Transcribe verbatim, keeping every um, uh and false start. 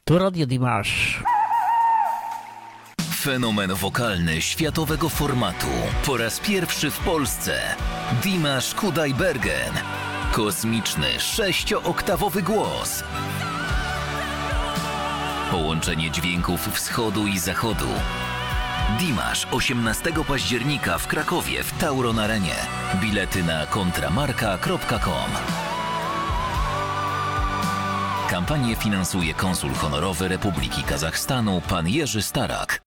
To Radio Dimash. Fenomen wokalny światowego formatu. Po raz pierwszy w Polsce. Dimash Kudaibergen. Kosmiczny, sześciooktawowy głos. Połączenie dźwięków wschodu i zachodu. Dimash osiemnastego października w Krakowie w Tauron Arenie. Bilety na kontramarka kropka com. Kampanię finansuje konsul honorowy Republiki Kazachstanu pan Jerzy Starak.